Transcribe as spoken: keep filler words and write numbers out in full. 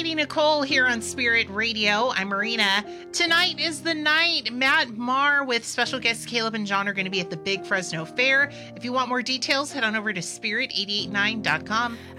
Lady Nicole here on Spirit Radio. I'm Marina. Tonight is the night. Matt Maher with special guests Caleb and John are going to be at the Big Fresno Fair. If you want more details, head on over to spirit eight eight nine dot com.